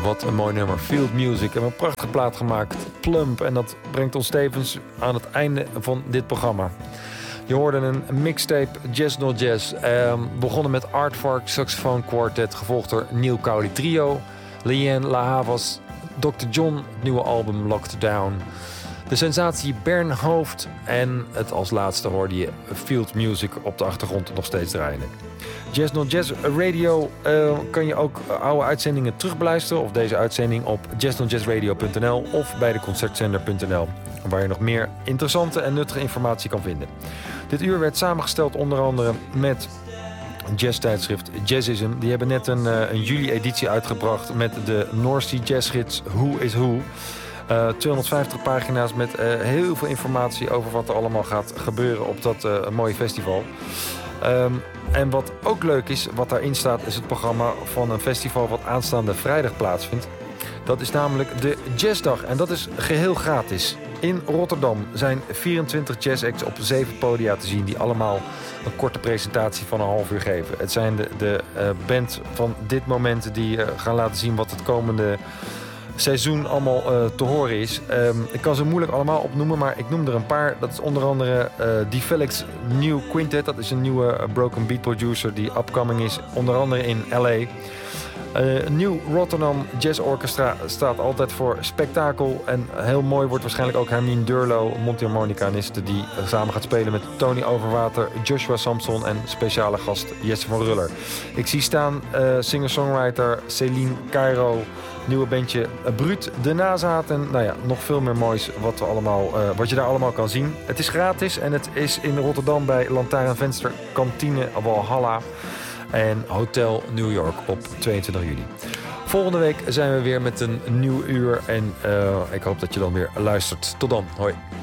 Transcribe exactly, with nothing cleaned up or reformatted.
Wat een mooi nummer. Field Music. We hebben een prachtige plaat gemaakt. Plump. En dat brengt ons tevens aan het einde van dit programma. Je hoorde een mixtape Jazz No Jazz. Eh, begonnen met Aardvark Saxophone Quartet. Gevolgd door Neil Cowley Trio. Leanne La Havas. doctor John. Het nieuwe album Locked Down. De sensatie Bern Hoofd. En het als laatste hoorde je Field Music op de achtergrond nog steeds draaien. Jazz No Jazz Radio uh, kan je ook oude uitzendingen terugbeluisteren. Of deze uitzending op jazz no jazz radio punt n l of bij de concertzender punt n l. Waar je nog meer interessante en nuttige informatie kan vinden. Dit uur werd samengesteld onder andere met jazztijdschrift Jazzism. Die hebben net een, uh, een juli-editie uitgebracht met de North Sea Jazzgids Who is Who. Uh, tweehonderdvijftig pagina's met uh, heel veel informatie over wat er allemaal gaat gebeuren op dat uh, mooie festival. Um, en wat ook leuk is, wat daarin staat, is het programma van een festival wat aanstaande vrijdag plaatsvindt. Dat is namelijk de Jazzdag en dat is geheel gratis. In Rotterdam zijn vierentwintig jazzacts op zeven podia te zien die allemaal een korte presentatie van een half uur geven. Het zijn de, de uh, band van dit moment die uh, gaan laten zien wat het komende seizoen allemaal uh, te horen is. Um, ik kan ze moeilijk allemaal opnoemen, maar ik noem er een paar. Dat is onder andere uh, Develix New Quintet. Dat is een nieuwe uh, broken beat producer die upcoming is. Onder andere in L A. Uh, Nieuw Rotterdam Jazz Orchestra staat altijd voor spektakel. En heel mooi wordt waarschijnlijk ook Hermine Durlo, mondharmonicaniste, die uh, samen gaat spelen met Tony Overwater, Joshua Samson en speciale gast Jesse van Ruller. Ik zie staan uh, singer-songwriter Celine Cairo, nieuwe bandje uh, Bruut, de Nazaten. Nou ja, nog veel meer moois wat, we allemaal, uh, wat je daar allemaal kan zien. Het is gratis en het is in Rotterdam bij Lantaarnvenster Kantine Walhalla en Hotel New York op tweeëntwintig juli. Volgende week zijn we weer met een nieuw uur en uh, ik hoop dat je dan weer luistert. Tot dan, hoi.